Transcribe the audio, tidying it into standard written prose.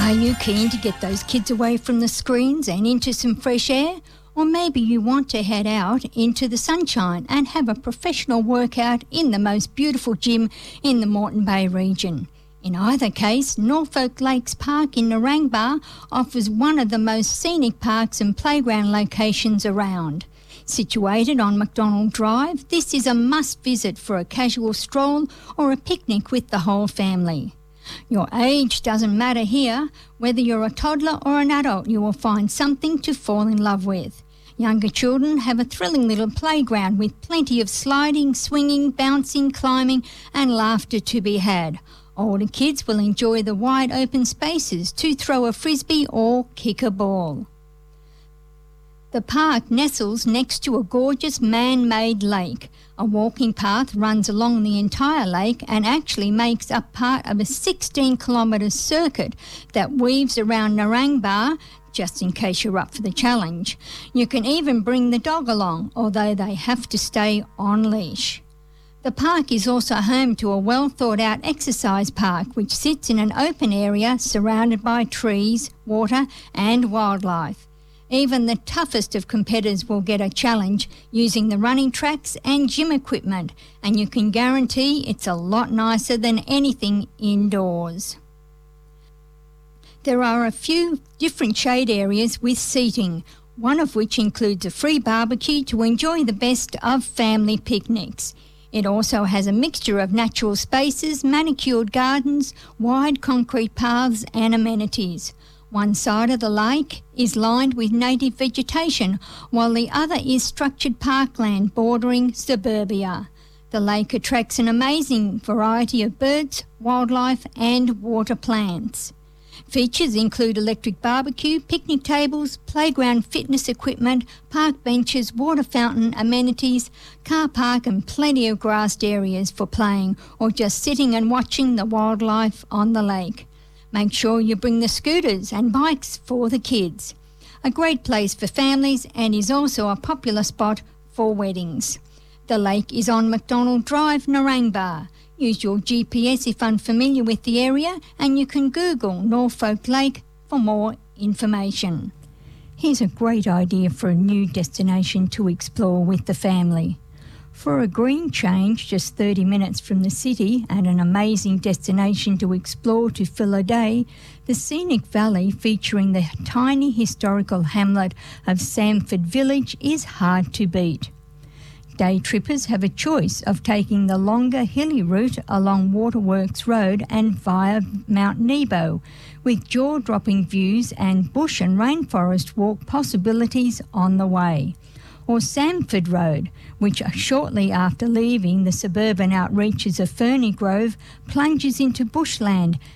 Are you keen to get those kids away from the screens and into some fresh air? Or maybe you want to head out into the sunshine and have a professional workout in the most beautiful gym in the Moreton Bay region. In either case, Norfolk Lakes Park in Narangba offers one of the most scenic parks and playground locations around. Situated on McDonald Drive, this is a must-visit for a casual stroll or a picnic with the whole family. Your age doesn't matter here. Whether you're a toddler or an adult, you will find something to fall in love with. Younger children have a thrilling little playground with plenty of sliding, swinging, bouncing, climbing and laughter to be had. Older kids will enjoy the wide open spaces to throw a frisbee or kick a ball. The park nestles next to a gorgeous man-made lake. A walking path runs along the entire lake and actually makes up part of a 16-kilometre circuit that weaves around Narangba, just in case you're up for the challenge. You can even bring the dog along, although they have to stay on leash. The park is also home to a well-thought-out exercise park which sits in an open area surrounded by trees, water and wildlife. Even the toughest of competitors will get a challenge using the running tracks and gym equipment, and you can guarantee it's a lot nicer than anything indoors. There are a few different shade areas with seating, one of which includes a free barbecue to enjoy the best of family picnics. It also has a mixture of natural spaces, manicured gardens, wide concrete paths and amenities. One side of the lake is lined with native vegetation, while the other is structured parkland bordering suburbia. The lake attracts an amazing variety of birds, wildlife and water plants. Features include electric barbecue, picnic tables, playground fitness equipment, park benches, water fountain, amenities, car park and plenty of grassed areas for playing or just sitting and watching the wildlife on the lake. Make sure you bring the scooters and bikes for the kids. A great place for families and is also a popular spot for weddings. The lake is on McDonald Drive, Narangba. Use your GPS if unfamiliar with the area and you can Google Norfolk Lake for more information. Here's a great idea for a new destination to explore with the family. For a green change, just 30 minutes from the city and an amazing destination to explore to fill a day, the scenic valley featuring the tiny historical hamlet of Samford Village is hard to beat. Day trippers have a choice of taking the longer hilly route along Waterworks Road and via Mount Nebo, with jaw-dropping views and bush and rainforest walk possibilities on the way. Or Samford Road, which shortly after leaving the suburban outreaches of Ferny Grove plunges into bushland